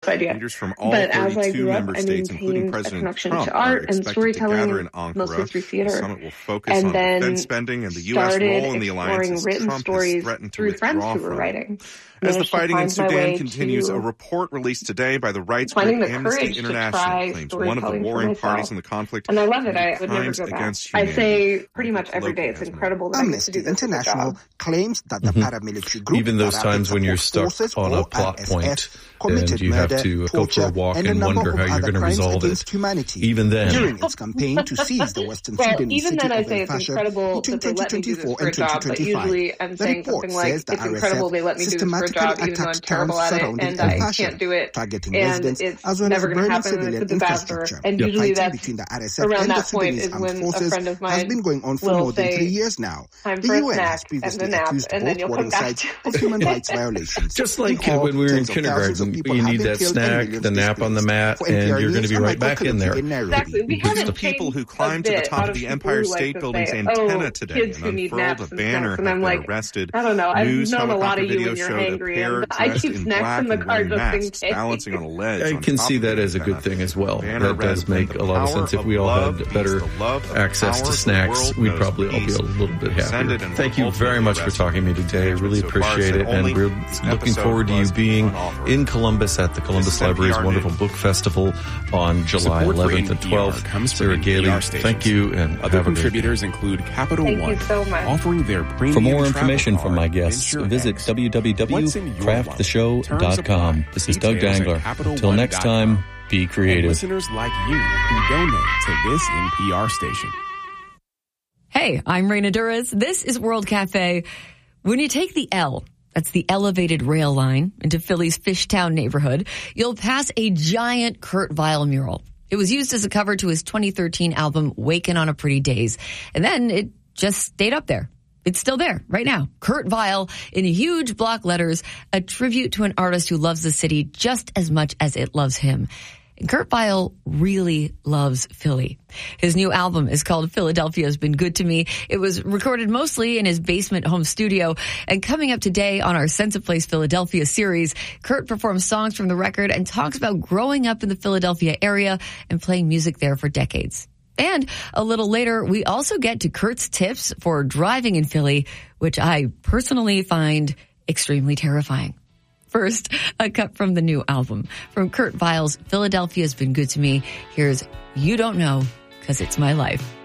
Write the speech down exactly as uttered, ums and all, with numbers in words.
idea. Leaders from all but as I thirty-two grew up, member I states, including maintained a President connection Trump, to are art and expected to gather storytelling, in Ankara. mostly through The theater. summit will focus And on then defense spending and the U S started role in the alliance exploring as written Trump has stories threatened to through friends withdraw who were from it. writing. As the Managed to fighting in find my Sudan way continues, to a report released today by the rights finding group the Amnesty courage to International try claims one of the storytelling for warring myself. parties in the conflict And I love it. I committed would never crimes go back. against I humanity. say pretty much Michael every day it's Colloquialism. incredible that I get to Amnesty do this as a International job. claims that the paramilitary group, Even those the times Rapid when you're Support stuck Forces, on a or plot R S F, point committed and you have murder, to go for a torture, walk and a and number wonder of how you're other going to crimes resolve against it. humanity. Even then. During its campaign to seize the Western Well, Sudanese even city then I of say it's El Fasher incredible between that they let me do this twenty twenty-four for a and job, but twenty twenty-five. usually I'm The saying report something like, says the it's R S F incredible they let me do this for a systematically job, even though I'm attacked terrible towns at it, surrounding and El I Fasher, can't do it, targeting and residents it's as well never as going to burning happen, and civilian it's a disaster. infrastructure. And The usually fighting that's, between the R S F around and the that point Sudanese is armed when a forces friend of has mine been going on for will more than say, three years now. time The for a U N snack has and previously a nap, accused and then both you'll warring come back sides to of human rights violations. Just like In all, when we were in tens of thousands of kindergarten, people you have need been that killed and snack, millions the nap on the displaced. mat, For and N P R you're going to News, be I'm right Michael back in Kaluki there. in Nairobi. Exactly. We Good haven't stuff. changed People who a climbed to the bit top out of the people Empire who like State to Building's say, antenna oh, today kids and who need unfurled naps a and banner snacks, and have I'm been like, arrested. I don't know. I've News known a lot helicopter of you video when you're showed a hangry, pair and I dressed keep in snacks black in the and car wearing just in masks, case. balancing on a ledge. I on can top see of that the as a good antenna. thing as well. Banner That read, does make "The a lot of power sense. If of we all love had meets better the love of access power. to The snacks, world we'd knows probably all be peace. a little bit Descended happier. and Thank you ultimately very much for arrested. talking to me today. I really So far, appreciate said it, and only we're this looking episode forward to you was being unauthorized. in Columbus at the Columbus This is N P R Library's wonderful News. book festival on July Support for eleventh and N P R twelfth. comes from Sarah N P R Gailey, stations. thank you, and Other have a great day. contributors include Capital Thank One, you so much. offering their premium For more travel information from card, my guests, Venture visit X. w w w What's in your dot craft the show wallet? Terms dot com. apply. This is Doug Details at Dangler. capital Till one next dot time, com. be And creative. listeners like you who donate to this N P R station. Hey, I'm Raina Duras. This is World Cafe. When you take the L, that's the elevated rail line, into Philly's Fishtown neighborhood, you'll pass a giant Kurt Weill mural. It was used as a cover to his twenty thirteen album, Wakin' on a Pretty Daze. And then it just stayed up there. It's still there right now. Kurt Weill in huge block letters, a tribute to an artist who loves the city just as much as it loves him. And Kurt Weill really loves Philly. His new album is called Philadelphia's Been Good to Me. It was recorded mostly in his basement home studio. And coming up today on our Sense of Place Philadelphia series, Kurt performs songs from the record and talks about growing up in the Philadelphia area and playing music there for decades. And a little later, we also get to Kurt's tips for driving in Philly, which I personally find extremely terrifying. First, a cut from the new album. From Kurt Weill's Philadelphia's Been Good to Me, here's You Don't Know, 'Cause It's My Life.